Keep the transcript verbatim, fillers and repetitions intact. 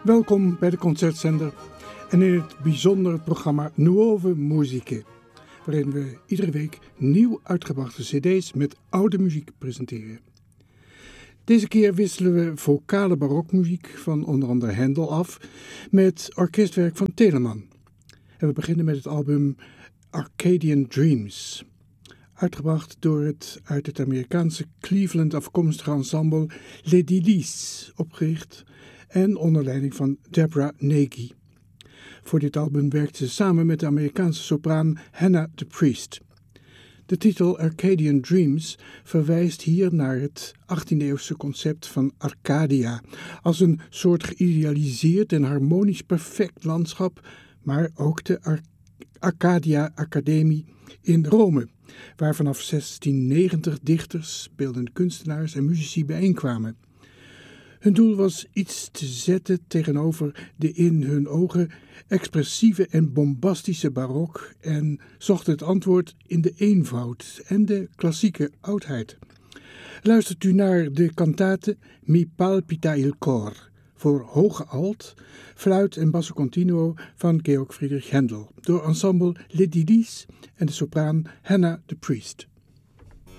Welkom bij de Concertzender en in het bijzonder het programma Nuove Musiche, waarin we iedere week nieuw uitgebrachte cd's met oude muziek presenteren. Deze keer wisselen we vocale barokmuziek van onder andere Handel af met orkestwerk van Telemann. En we beginnen met het album Arcadian Dreams, uitgebracht door het uit het Amerikaanse Cleveland afkomstige ensemble Les Dilies, opgericht en onder leiding van Deborah Nagy. Voor dit album werkte ze samen met de Amerikaanse sopraan Hannah the Priest. De titel Arcadian Dreams verwijst hier naar het achttiende-eeuwse concept van Arcadia, als een soort geïdealiseerd en harmonisch perfect landschap, maar ook de Ar- Arcadia Academie in Rome, waar vanaf zestien negentig dichters, beeldende kunstenaars en muzici bijeenkwamen. Hun doel was iets te zetten tegenover de in hun ogen expressieve en bombastische barok en zocht het antwoord in de eenvoud en de klassieke oudheid. Luistert u naar de cantate Mi palpita il cor voor hoge alt, fluit en basso continuo van Georg Friedrich Händel door ensemble Les Dilies en de sopraan Hannah the Priest.